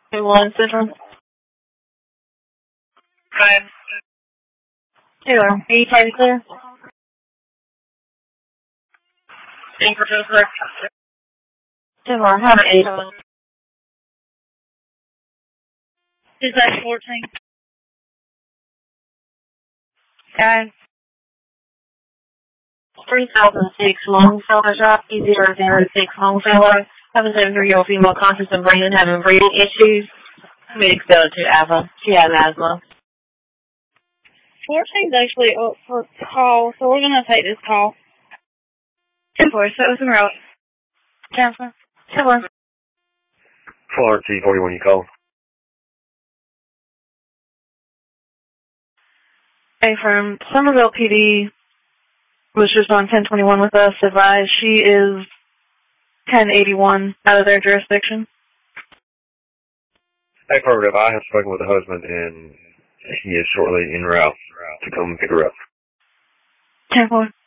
1 Central. 5. 2. Be time clear. Anchor to clear. 2 1. How many? 2-14. Guys. 3006 Longfellow Shop, E006 Longfellow. Have a 7-year-old female conscious of breathing, having breathing issues. We expelled to Ava. She has asthma. 14's actually up for call, so we're going to take this call. 10-4, so it was in route. Transfer. 10-4. Florida T41, you call. Hey, from Somerville PD was just on 1021 with us. Advised she is 1081 out of their jurisdiction. Affirmative. I have spoken with the husband, and he is shortly en route to come pick her up. 10-4.